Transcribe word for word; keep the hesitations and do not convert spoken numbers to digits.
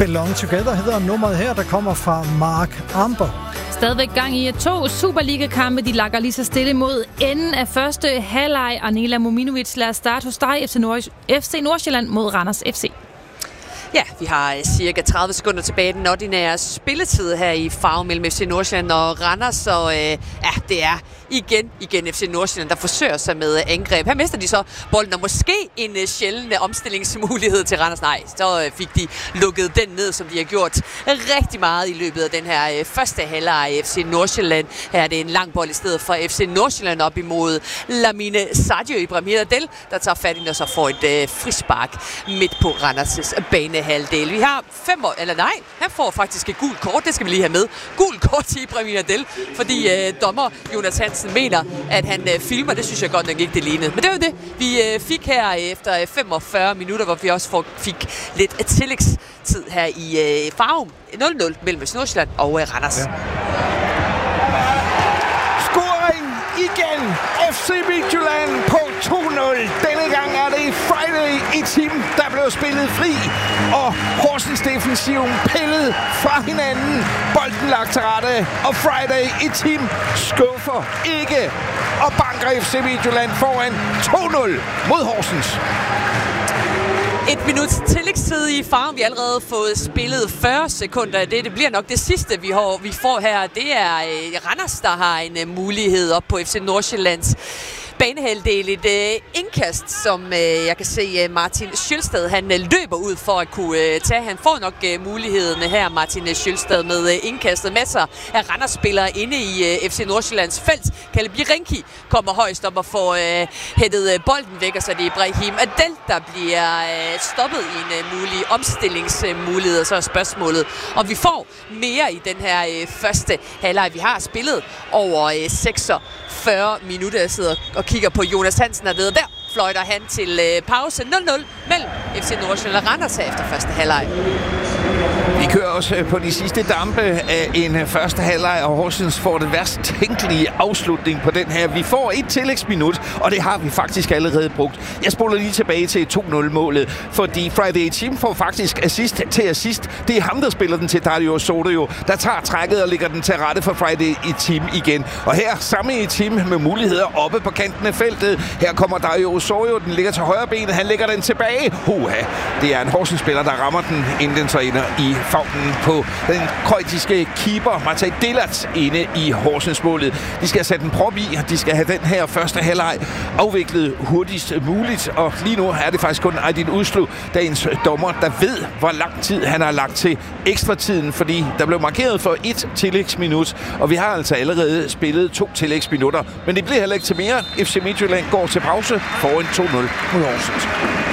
Belong Together hedder nummeret her, der kommer fra Mark Amber. Stadigvæk gang i to Superliga-kampe. De lakker lige så stille mod enden af første halvleg. Arnela Mominovic, lad os starte hos dig. F C, Nord- F C Nordsjælland mod Randers F C. Ja, vi har cirka tredive sekunder tilbage i den ordinære spilletid her i farve mellem F C Nordsjælland og Randers. Så øh, ja, det er igen, igen F C Nordsjælland, der forsøger sig med angreb. Her mister de så bolden, og måske en uh, sjælden omstillingsmulighed til Randers. Nej, så uh, fik de lukket den ned, som de har gjort rigtig meget i løbet af den her uh, første halvleg af F C Nordsjælland. Her er det en lang bold i stedet for F C Nordsjælland op imod Lamine Sadio Ibrahim Adel, der tager fat i og så får et uh, frispark midt på Randers' banehalvdel. Vi har fem år, eller nej, han får faktisk et gult kort, det skal vi lige have med. Gult kort til Ibrahim Adel, fordi uh, dommer Jonas Hansen mener, at han øh, filmer. Det synes jeg godt nok ikke, det lignede. Men det var det, vi øh, fik her efter femogfyrre minutter, hvor vi også får, fik lidt øh, tillægstid her i øh, farven. nul nul mellem Nordsjælland og øh, Randers. Ja. Scoring igen! F C Midtjylland på to nul. Denne gang er det Friday i team, der blev spillet fri. Og Horsens defensiven pillet fra hinanden. Bolden lagt til rette. Og Friday i team skuffer ikke. Og banker F C Midtjylland foran to nul mod Horsens. Et minuts tillægstid i farven. Vi har allerede fået spillet fyrre sekunder af det. Det bliver nok det sidste, vi, har, vi får her. Det er øh, Randers, der har en øh, mulighed op på F C Nordsjællands banehalvdel. Et øh, indkast, som øh, jeg kan se øh, Martin Schølstad, han øh, løber ud for at kunne øh, tage. Han får nok øh, mulighederne her, Martin Schølstad, med øh, indkastet. Masser af Randers-spillere inde i øh, F C Nordsjællands felt. Kalle Birenki kommer højst op og får øh, hættet øh, bolden væk, og så er det Ibrahim Adel, der bliver øh, stoppet i en øh, mulig omstillingsmulighed. Og så er spørgsmålet, om vi får mere i den her øh, første halvleg. Vi har spillet over øh, seksogfyrre minutter. Jeg sidder og kigger på Jonas Hansen og ved, der fløjter han til øh, pause nul nul mellem F C Nordsjælland og Randers her efter første halvleg. Vi kører også på de sidste dampe af en første halvleg, og Horsens får det værst tænkelige afslutning på den her. Vi får et tillægsminut, og det har vi faktisk allerede brugt. Jeg spoler lige tilbage til to nul-målet, fordi Friday Team får faktisk assist til assist. Det er ham, der spiller den til Dario Osorio, der tager trækket og lægger den til rette for Friday i Team igen. Og her samme i Team med muligheder oppe på kanten af feltet. Her kommer Dario Osorio, den ligger til højre benet, han lægger den tilbage. Huha, det er en Horsens-spiller, der rammer den, inden den så ender i favnen på den kroatiske keeper Matej Delac inde i Horsens-målet. De skal sætte en prop i, og de skal have den her første halvleg afviklet hurtigst muligt. Og lige nu er det faktisk kun Aydin Uslu, dagens dommer, der ved, hvor lang tid han har lagt til ekstra tiden, fordi der blev markeret for et tillægsminut, og vi har altså allerede spillet to tillægsminutter. Men det bliver heller ikke til mere. F C Midtjylland går til pause foran to nul mod Horsens.